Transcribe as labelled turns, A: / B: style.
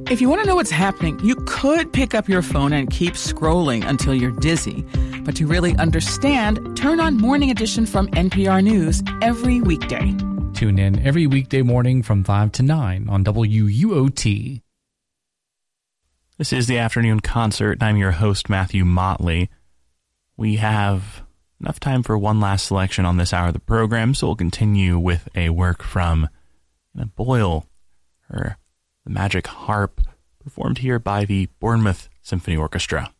A: If you want to know what's happening, you could pick up your phone and keep scrolling until you're dizzy. But to really understand, turn on Morning Edition from NPR News every weekday.
B: Tune in every weekday morning from 5 to 9 on WUOT.
C: This is the Afternoon Concert, and I'm your host, Matthew Motley. We have enough time for one last selection on this hour of the program, so we'll continue with a work from Anna Boyle, her The Magic Harp, performed here by the Bournemouth Symphony Orchestra.